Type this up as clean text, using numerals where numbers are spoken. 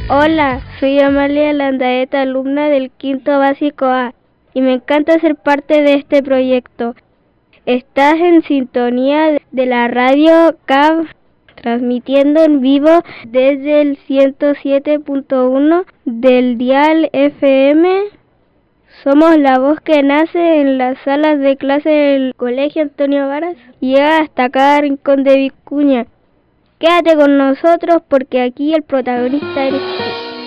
Hola, soy Amalia Landaeta, alumna del quinto básico A, y me encanta ser parte de este proyecto. Estás en sintonía de la radio CAV, transmitiendo en vivo desde el 107.1 del dial FM. Somos la voz que nace en las salas de clase del Colegio Antonio Varas y llega hasta cada rincón de Vicuña. Quédate con nosotros porque aquí el protagonista eres tú.